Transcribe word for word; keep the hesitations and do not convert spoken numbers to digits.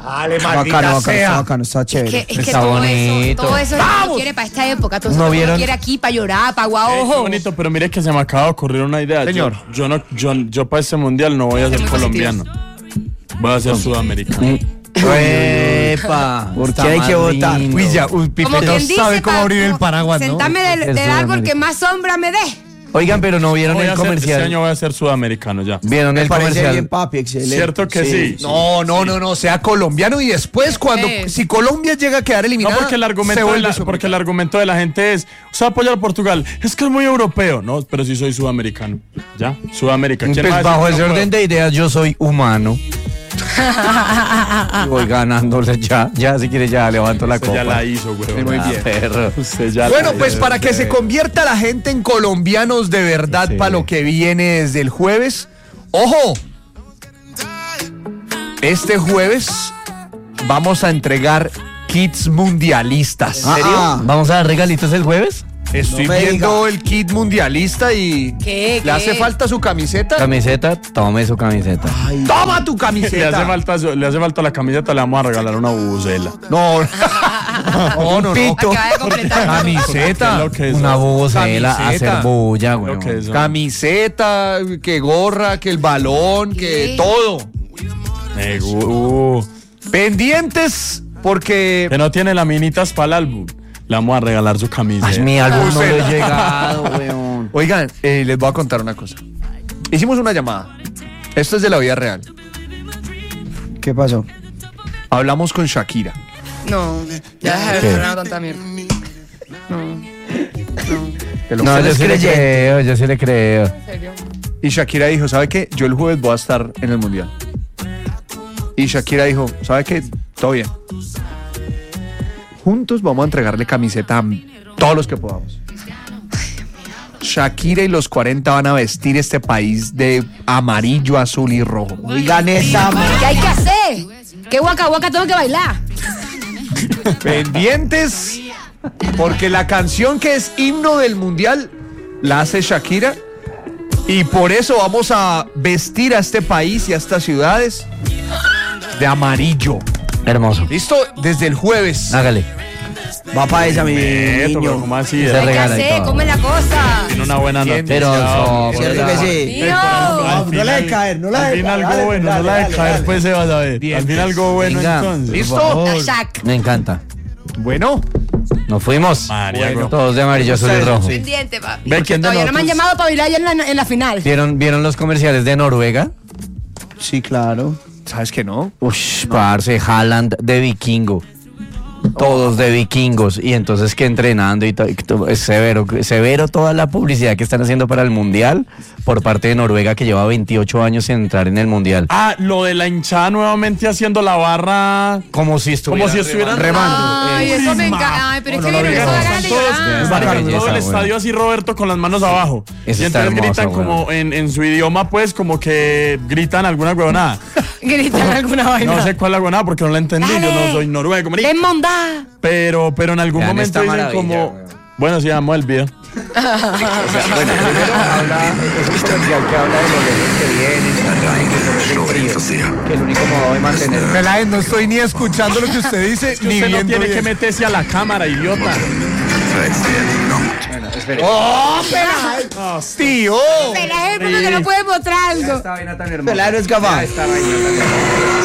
Dale, maldita Bacano, bacano, sea. está bacano, está Es chévere. que, es que Está todo bonito. eso, todo eso es lo que uno quiere para esta época. Todo eso ¿No es lo que uno vieron? quiere aquí para llorar, para Eh, aguar qué ojos. bonito, pero mire que se me acaba de ocurrir una idea. Señor. Yo, yo no, yo, yo para este mundial no voy a ser muy colombiano. Voy a ser sudamericano. Epa, ¿Por está qué hay más que votar? lindo. Uy, ya, uy, Pipe Como no quien dice, sabe cómo pa- abrir el como paraguas, ¿no? Sentarme del, Es del árbol Sudamérica. que más sombra me dé. Oigan, pero no vieron Voy el a ser- este comercial. año voy a ser sudamericano ya. ¿Vieron Me el parece comercial? bien, papi, excelente. ¿Cierto que sí? No, no, no, no, sea colombiano y después cuando, Sí. si Colombia llega a quedar No, eliminada, porque el, se argumento de vuelve la, sudamericano. porque el argumento de la gente es, usted va a apoyar a Portugal, es que es muy europeo. No, pero sí soy sudamericano. ¿Ya? Sudamérica. ¿Quién Pues va a decir bajo que ese no orden puedo? de ideas, yo soy humano. Y voy ganándole ya. Ya, si quiere, ya levanto la Usted copa. ya la hizo, güey. Muy Ah, bien. perro. Usted ya Bueno, la pues hizo. para que se convierta la gente en colombianos de verdad Sí. para lo que viene desde el jueves. ¡Ojo! Este jueves vamos a entregar kits mundialistas. Ah, ah. ¿Vamos a dar regalitos el jueves? Estoy No me viendo el kit mundialista y ¿Qué, le qué? hace falta su camiseta. Camiseta, tome su camiseta. ¡Toma tu Le camiseta! hace, falta, su- le hace falta la camiseta, le vamos a regalar una bubucela. No, no, no, no. Pito. Acaba de completar. Camiseta. ¿Qué es lo que es? Una bubucela, Camiseta. hacer bulla, Lo güey. que es. Camiseta, que gorra, que el balón, que ¿Qué? todo. Eh, uh, Pendientes porque que no tiene laminitas para el álbum. Le vamos a regalar su camisa. Ay, mi álbum no le he Bubucela. llegado, weón. Oigan, eh, les voy a contar una cosa. Hicimos una llamada. Esto es de la vida real. ¿Qué pasó? Hablamos con Shakira. No, ya deja de ¿Qué? sonar tanta mierda. No, Que lo No, que yo es sí le creyente. creo, yo sí le creo. en serio. Y Shakira dijo, ¿sabe qué? Yo el jueves voy a estar en el Mundial. Y Shakira dijo, ¿sabe qué? Todo bien. Juntos vamos a entregarle camiseta a todos los que podamos. Shakira y los cuarenta van a vestir este país de amarillo, azul y rojo. Oigan esa. ¿Qué hay que hacer? ¿Qué guaca guaca tengo que bailar? Pendientes, porque la canción que es himno del Mundial la hace Shakira. Y por eso vamos a vestir a este país y a estas ciudades de amarillo. Hermoso. ¿Listo? Desde el jueves. Hágale. Va para esa, mi Neto, pero niño. ¿cómo así? Se ¿Qué hay que regala y hacer? todo. ¿Cómo es la cosa? Tiene una buena Bien, noticia. pero hombre. so- ¿Cierto que sí? Mío. Al No la dejes caer, no la Al dejes final caer, algo dale, bueno, no dale, la dejes dale, caer, dale. después se va a ver. Bien. Al final algo bueno Venga. entonces. ¿Listo? Shaq. Me encanta. Bueno, Nos fuimos. María, Bueno. Todos de amarillo, azul y rojo. Pendiente, papi. Ve Porque quién de todavía no me han nosotros- llamado para bailar ya en la, en la final. ¿Vieron, ¿Vieron los comerciales de Noruega? Sí, claro. ¿sabes que no? Ush, parce, Haaland de vikingo. Todos de vikingos. Y entonces que entrenando y todo. y todo, Es severo, severo toda la publicidad que están haciendo para el Mundial por parte de Noruega, que lleva veintiocho años sin entrar en el Mundial. Ah, lo de la hinchada nuevamente haciendo la barra. Como si Como si estuvieran remando. Ay, eso me encanta. Ay, pero es que vieron eso da ganas de Todos, llorar. marica, Qué todo belleza, el güey. estadio así, Roberto, con las manos abajo. Eso y está entonces hermoso, gritan güey. como en, en su idioma, pues, como que gritan alguna huevonada. Gritan alguna vaina. No sé cuál es la huevonada porque no la entendí. Yo Dale. no soy noruego, marica. ¡Den mondá! Pero, pero en algún Vean momento esta dicen maravilla, como. güey. Bueno, sí, vamos el video. Bueno, primero habla, es un comercial que habla de los lejos que vienen, que son el frío, que el único modo de mantener. Peláez, no estoy ni escuchando lo que usted dice, Es que ni usted no viendo tiene bien. que meterse a la cámara, idiota. Bueno, espere. ¡Oh, Peláez! ¡Tío! Pelaje, porque no puede mostrar algo. Esta vaina tan hermosa. Pelar es capaz. Esta vaina tan hermosa.